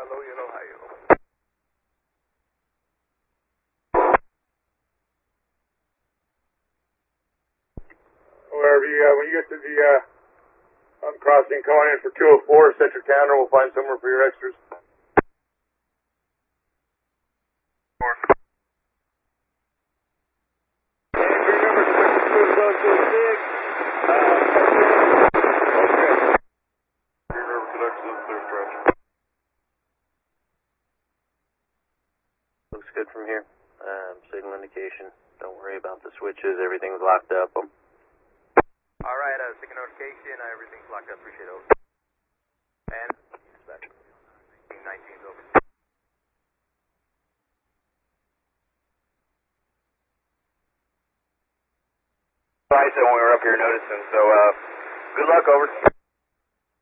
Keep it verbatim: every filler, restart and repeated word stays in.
Hello, yellow, high yellow. Wherever you, uh, when you get to the, uh, on crossing, calling in for two oh four, set your counter, we'll find somewhere for your extras. Looks good from here. Um, signal indication. Don't worry about the switches. Everything's locked up. Um, All right, uh, signal notification. Uh, everything's locked up. Appreciate it. Over. And back. nineteen's over. I said when we were up here noticing. So, uh, good luck. Over.